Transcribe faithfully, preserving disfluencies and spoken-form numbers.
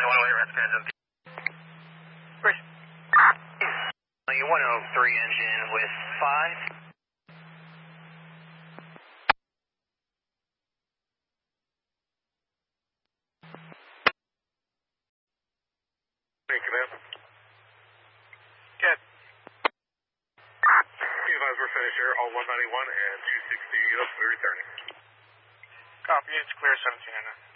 one oh eight, Red Sky, Chris. one oh three engine with five. Hey, command. Good. Advise we're finished here, all one ninety-one and two sixty, we're returning. Copy, it's clear, seventeen oh nine.